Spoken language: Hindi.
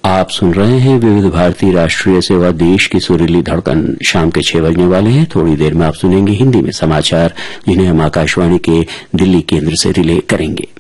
आप सुन रहे हैं विविध भारती राष्ट्रीय सेवा, देश की सुरीली धड़कन। शाम के 6 बजने वाले हैं। थोड़ी देर में आप सुनेंगे हिंदी में समाचार, जिन्हें हम आकाशवाणी के दिल्ली केंद्र से रिले करेंगे।